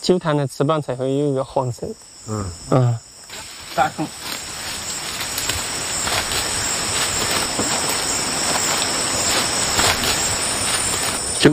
球弹的翅膀才会有一个黄色。 嗯。 大孔。